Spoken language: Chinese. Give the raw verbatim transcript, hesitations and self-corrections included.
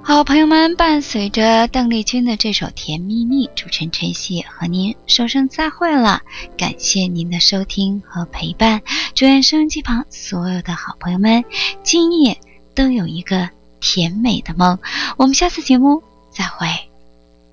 好朋友们，伴随着邓丽君的这首《甜蜜蜜》，主持人晨曦和您说声再会了。感谢您的收听和陪伴，祝愿收音机旁所有的好朋友们今夜都有一个甜美的梦。我们下次节目再会。